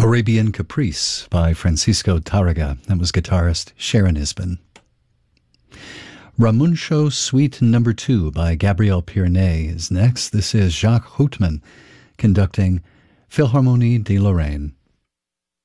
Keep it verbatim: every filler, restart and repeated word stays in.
Arabian Caprice by Francisco Tárrega. That was guitarist Sharon Isbin. Ramuncio Suite Number Two by Gabriel Pierné is next. This is Jacques Houtman conducting Philharmonie de Lorraine.